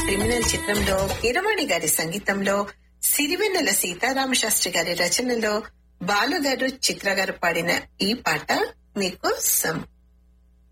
Criminal చిత్రంలో కీరవాణి గారి సంగీతంలో సిరివెన్నెల సీతారామశాస్త్రి గారి రచనలో బాలుగారు చిత్ర గారు పాడిన ఈ పాట మీకోసం.